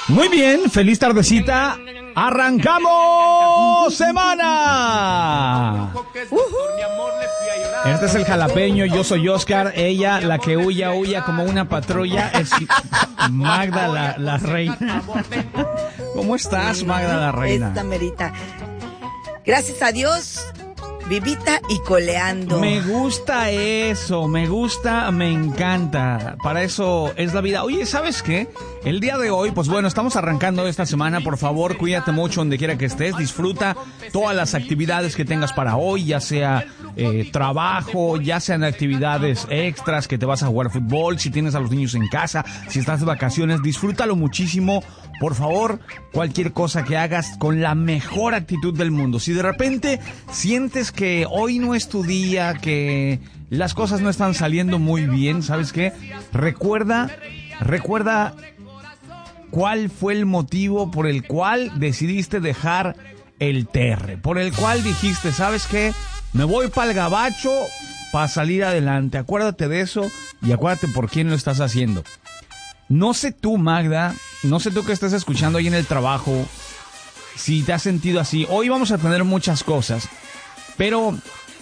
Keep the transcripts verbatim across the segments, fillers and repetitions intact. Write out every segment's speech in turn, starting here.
Muy bien, feliz tardecita. ¡Arrancamos semana! Uh-huh. Este es el jalapeño, yo soy Oscar. Ella, la que huya, huya como una patrulla, es Magda, la, la reina. ¿Cómo estás, Magda, la reina? Esta merita. Gracias a Dios, vivita y coleando. Me gusta eso, me gusta, me encanta. Para eso es la vida. Oye, ¿sabes qué? El día de hoy, pues bueno, estamos arrancando esta semana. Por favor, cuídate mucho donde quiera que estés. Disfruta todas las actividades que tengas para hoy, ya sea eh, trabajo, ya sean actividades extras, que te vas a jugar fútbol, si tienes a los niños en casa, si estás de vacaciones, disfrútalo muchísimo. Por favor, cualquier cosa que hagas con la mejor actitud del mundo. Si de repente sientes que hoy no es tu día, que las cosas no están saliendo muy bien, ¿sabes qué? Recuerda, recuerda cuál fue el motivo por el cual decidiste dejar el terre, por el cual dijiste, ¿sabes qué? Me voy para el gabacho para salir adelante. Acuérdate de eso y acuérdate por quién lo estás haciendo. No sé tú, Magda, no sé tú que estás escuchando ahí en el trabajo, si te has sentido así. Hoy vamos a tener muchas cosas, pero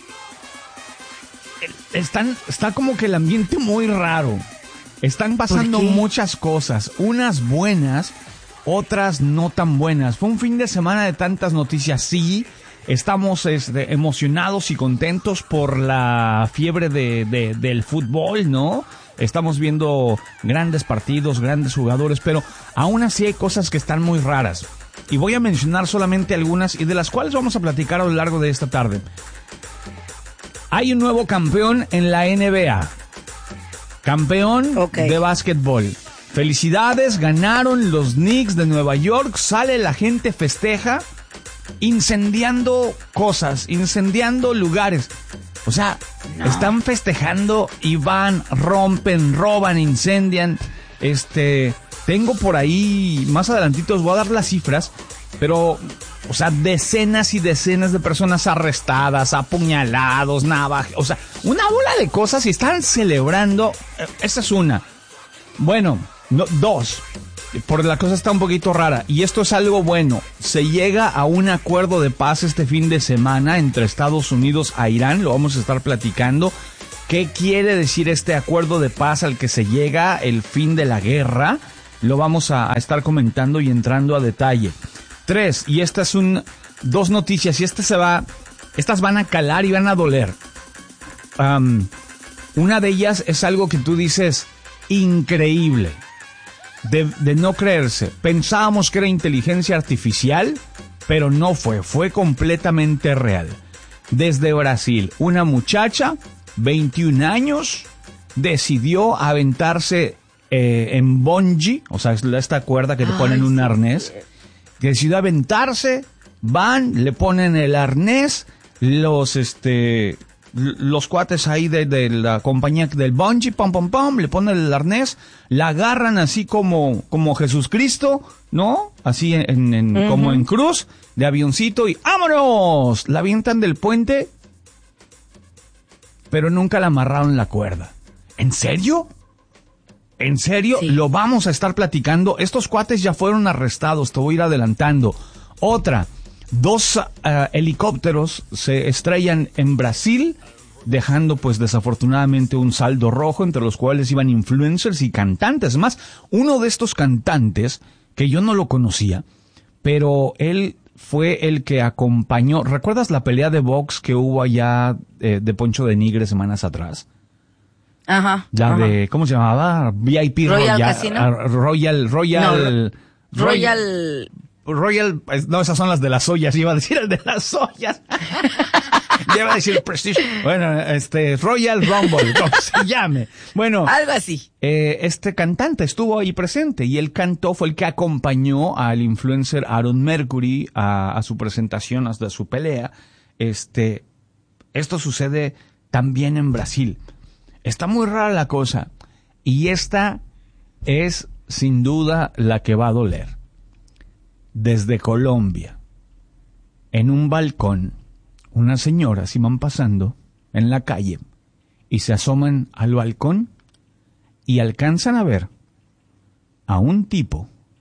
están, está como que el ambiente muy raro. Están pasando muchas cosas, unas buenas, otras no tan buenas. Fue un fin de semana de tantas noticias, sí. Estamos este, emocionados y contentos por la fiebre de, de, del fútbol, ¿no? Estamos viendo grandes partidos, grandes jugadores, pero aún así hay cosas que están muy raras. Y voy a mencionar solamente algunas y de las cuales vamos a platicar a lo largo de esta tarde. Hay un nuevo campeón en la N B A. Campeón okay. de básquetbol. Felicidades, ganaron los Knicks de Nueva York. Sale la gente, festeja, incendiando cosas, incendiando lugares. O sea, no. Están festejando y van, rompen, roban, incendian. Este, tengo por ahí, más adelantito os voy a dar las cifras, pero, o sea, decenas y decenas de personas arrestadas, apuñalados, navajas, o sea, una bola de cosas y están celebrando. Esa es una. Bueno, no, dos. Porque la cosa está un poquito rara. Y esto es algo bueno. Se llega a un acuerdo de paz este fin de semana entre Estados Unidos e Irán. Lo vamos a estar platicando. ¿Qué quiere decir este acuerdo de paz al que se llega? El fin de la guerra. Lo vamos a, a estar comentando y entrando a detalle. Tres. Y estas son dos noticias. Y este se va... Estas van a calar y van a doler. Um, una de ellas es algo que tú dices... Increíble. De, de no creerse. Pensábamos que era inteligencia artificial, pero no fue, fue completamente real. Desde Brasil, una muchacha, veintiún años, decidió aventarse eh, en bungee, o sea, esta cuerda que te ponen un arnés, decidió aventarse, van, le ponen el arnés, los, este... los cuates ahí de, de la compañía del bungee, pom pom pom, le ponen el arnés, la agarran así como, como Jesucristo, ¿no? Así en, en uh-huh. como en cruz, de avioncito y ¡vámonos! La avientan del puente, pero nunca le amarraron la cuerda. ¿En serio? ¿En serio? Sí. Lo vamos a estar platicando. Estos cuates ya fueron arrestados, te voy a ir adelantando. Otra. Dos uh, helicópteros se estrellan en Brasil, dejando pues desafortunadamente un saldo rojo, entre los cuales iban influencers y cantantes. Más, uno de estos cantantes, que yo no lo conocía, pero él fue el que acompañó... ¿Recuerdas la pelea de box que hubo allá eh, de Poncho de Nigre semanas atrás? Ajá. La ajá. de, ¿cómo se llamaba? V I P Royal Royal. Casino. Uh, Royal, Royal... No, Royal... Royal, no, esas son las de las ollas, iba a decir el de las ollas. Iba a decir Prestige. Bueno, este, Royal Rumble, como se llame. Bueno. Algo así. Eh, este cantante estuvo ahí presente y él cantó, fue el que acompañó al influencer Aaron Mercury a, a su presentación, hasta su pelea. Este, esto sucede también en Brasil. Está muy rara la cosa. Y esta es, sin duda, la que va a doler. Desde Colombia, en un balcón, unas señoras iban pasando en la calle y se asoman al balcón y alcanzan a ver a un tipo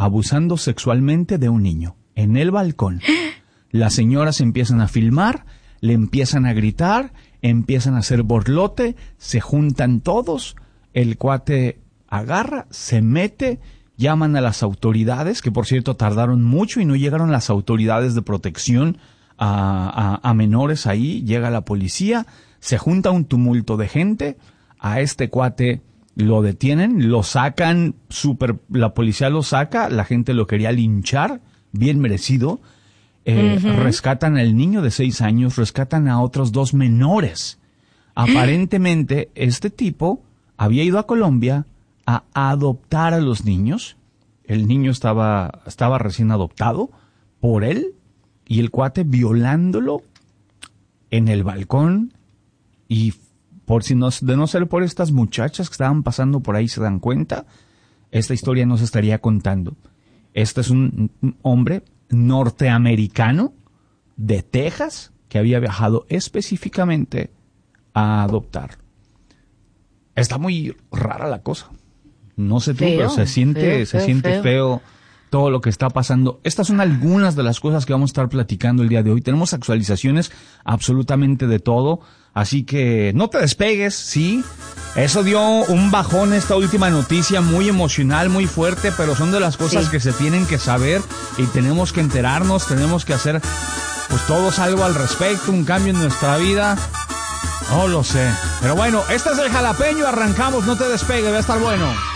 abusando sexualmente de un niño en el balcón. Las señoras empiezan a filmar, le empiezan a gritar, empiezan a hacer borlote, se juntan todos, el cuate agarra, se mete, llaman a las autoridades, que por cierto tardaron mucho y no llegaron las autoridades de protección a, a, a menores ahí, llega la policía, se junta un tumulto de gente, a este cuate lo detienen, lo sacan, super, la policía lo saca, la gente lo quería linchar, bien merecido. Eh, uh-huh. Rescatan al niño de seis años, rescatan a otros dos menores. Aparentemente, este tipo había ido a Colombia a adoptar a los niños. El niño estaba, estaba recién adoptado por él y el cuate violándolo en el balcón. Y por si no, de no ser por estas muchachas que estaban pasando por ahí se dan cuenta, esta historia no se estaría contando. Este es un hombre norteamericano de Texas que había viajado específicamente a adoptar. Está muy rara la cosa. No sé tú, feo, pero se siente, feo, se feo, siente feo. feo todo lo que está pasando. Estas son algunas de las cosas que vamos a estar platicando el día de hoy. Tenemos actualizaciones absolutamente de todo, así que no te despegues, ¿sí? Eso dio un bajón esta última noticia, muy emocional, muy fuerte, pero son de las cosas sí. que se tienen que saber y tenemos que enterarnos, tenemos que hacer pues todos algo al respecto, un cambio en nuestra vida. No lo sé. Pero bueno, este es el Jalapeño, arrancamos, no te despegues, va a estar bueno.